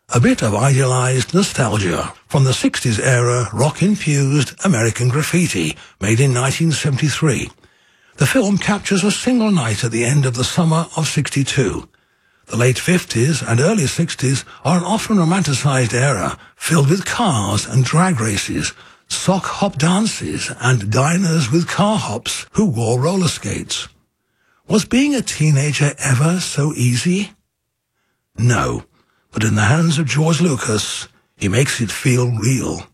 A bit of idealized nostalgia from the 60s era rock-infused American Graffiti, made in 1973. The film captures a single night at the end of the summer of 62. The late 50s and early 60s are an often romanticized era filled with cars and drag races, sock hop dances, and diners with car hops who wore roller skates. Was being a teenager ever so easy? No. But in the hands of George Lucas, he makes it feel real.